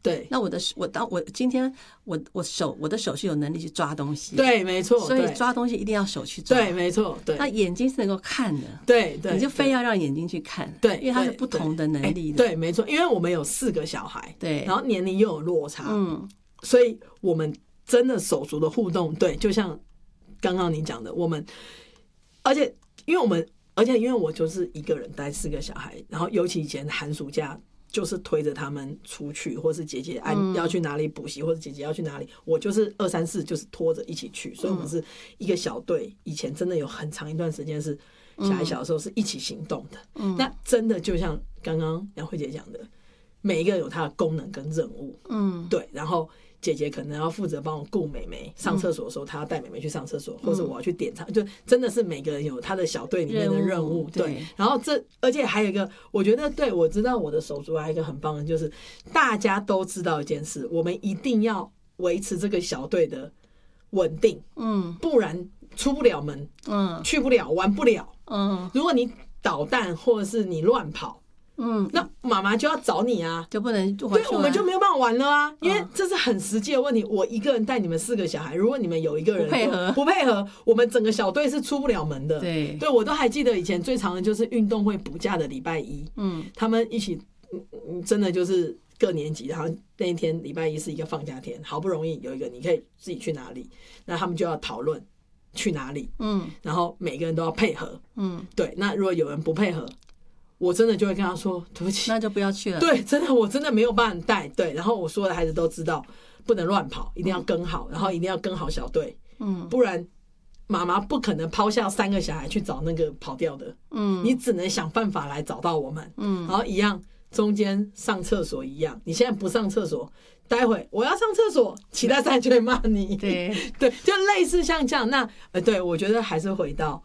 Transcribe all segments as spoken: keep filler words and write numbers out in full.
对， 那我的我当我今天我我手我的手是有能力去抓东西， 对，没错， 所以抓东西一定要手去抓， 对，没错，对。 那眼睛是能够看的， 对对， 你就非要让眼睛去看， 对， 因为它是不同的能力的， 对，没错，因为我们有四个小孩， 对， 然后年龄又有落差， 嗯， 所以我们真的手足的互动，对，就像刚刚你讲的，我们，而且因为我们。而且因为我就是一个人带四个小孩，然后尤其以前寒暑假就是推着他们出去，或是姐姐按要去哪里补习，或者姐姐要去哪里，我就是二三四就是拖着一起去，所以我们是一个小队。以前真的有很长一段时间是小孩小的时候是一起行动的，那真的就像刚刚杨慧姐讲的，每一个有他的功能跟任务，嗯，对，然后。姐姐可能要负责帮我顾妹妹上厕所的时候，她要带妹妹去上厕所，或者我要去点餐，就真的是每个人有他的小队里面的任务。对，然后这而且还有一个，我觉得对我知道我的手足还有一个很棒的，就是大家都知道一件事，我们一定要维持这个小队的稳定，嗯，不然出不了门，嗯，去不了，玩不了，嗯，如果你捣蛋或者是你乱跑。嗯，那妈妈就要找你啊， 就不能对，我们就没有办法玩了啊，因为这是很实际的问题。我一个人带你们四个小孩，如果你们有一个人不配合， 不配合，我们整个小队是出不了门的。 对， 对我都还记得以前最长的就是运动会补假的礼拜一，嗯，他们一起，嗯，真的就是各年级，然后那一天礼拜一是一个放假天，好不容易有一个你可以自己去哪里，那他们就要讨论去哪里，嗯，然后每个人都要配合，嗯，对，那如果有人不配合。我真的就会跟他说对不起， 那就不要去了。 对，真的我真的没有办法带。对，然后我所有的孩子都知道不能乱跑，一定要跟好，然后一定要跟好小队，嗯，不然妈妈不可能抛下三个小孩去找那个跑掉的，嗯，你只能想办法来找到我们，嗯，然后一样中间上厕所一样，你现在不上厕所，待会我要上厕所，其他三就会骂你， 对对，就类似像这样。那呃，对我觉得还是回到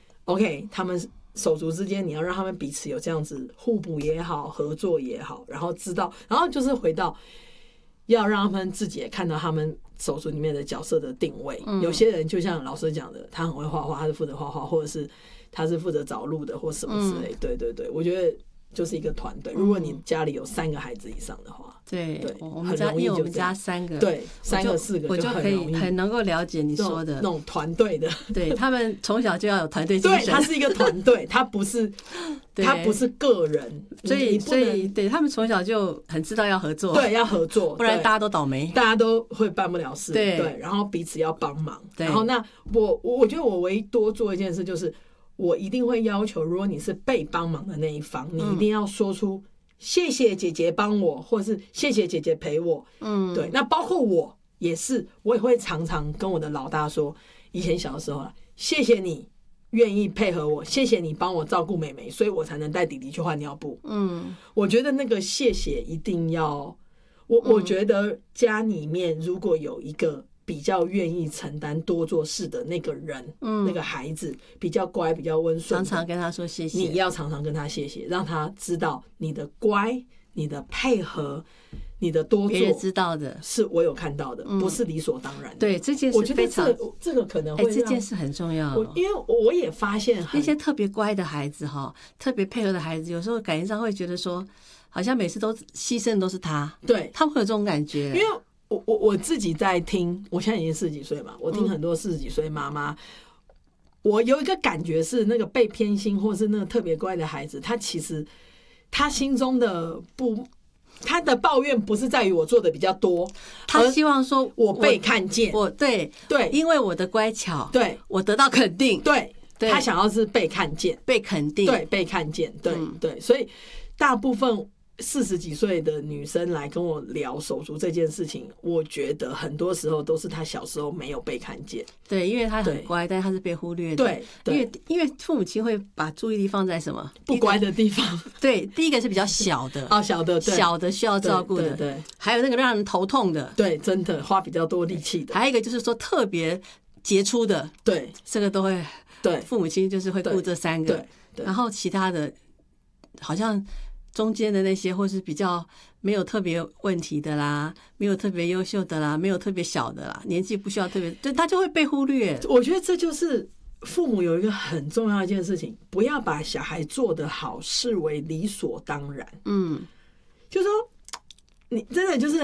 OK， 他们。手足之间，你要让他们彼此有这样子互补也好，合作也好，然后知道，然后就是回到要让他们自己也看到他们手足里面的角色的定位。嗯、有些人就像老师讲的，他很会画画，他是负责画画，或者是他是负责找路的，或什么之类。嗯、对对对，我觉得就是一个团队。如果你家里有三个孩子以上的话。 对，对，我们家因为我们家三个， 对，三个四个我就可以很能够了解你说的那种团队的， 对他们从小就要有团队精神， 对，他是一个团队，他不是他不是个人， 所以所以对他们从小就很知道要合作， 对，要合作， 不然大家都倒霉， 大家都会办不了事， 对， 对，然后彼此要帮忙，然后那我我觉得我唯一多做一件事就是，我一定会要求，如果你是被帮忙的那一方，你一定要说出。谢谢姐姐帮我，或者是谢谢姐姐陪我。嗯，对，那包括我也是，我也会常常跟我的老大说，以前小的时候啊，谢谢你愿意配合我，谢谢你帮我照顾妹妹，所以我才能带弟弟去换尿布。嗯，我觉得那个谢谢一定要，我我觉得家里面如果有一个。比较愿意承担多做事的那个人，嗯，那个孩子比较乖，比较温顺， 常常跟他说谢谢。 你要常常跟他谢谢，让他知道你的乖、你的配合、你的多做， 别人知道的， 是我有看到的，嗯、不是理所当然的。 对，这件事非常， 我觉得这这个可能会、 欸，这件事很重要。 我因为我也发现那些特别乖的孩子哈，特别配合的孩子，有时候感觉上会觉得说，好像每次都牺牲都是他， 对他们会有这种感觉， 因为。我我我自己在听，我现在已经四十几岁嘛，我听很多四十几岁妈妈，我有一个感觉是，那个被偏心或是那个特别乖的孩子，他其实他心中的不，他的抱怨不是在于我做的比较多， 他希望说我被看见， 我对对， 因为我的乖巧， 对我得到肯定， 对，他想要是被看见， 被肯定， 对，被看见，对、嗯、对，所以大部分。四十几岁的女生来跟我聊手足这件事情，我觉得很多时候都是她小时候没有被看见。 对，因为她很乖，但是她是被忽略的。 对， 因为因为父母亲会把注意力放在什么不乖的地方。 对，第一个是比较小的哦，小的， 小的需要照顾的， 对, 对, 对， 还有那个让人头痛的， 对，真的花比较多力气的。 还有一个就是说特别杰出的， 对， 这个都会， 对， 父母亲就是会顾这三个， 对，对， 然后其他的好像。中间的那些或是比较没有特别问题的啦，没有特别优秀的啦，没有特别小的啦，年纪不需要特别，就他就会被忽略。 我觉得这就是父母有一个很重要的一件事情，不要把小孩做得好视为理所当然。嗯，就是说你真的就是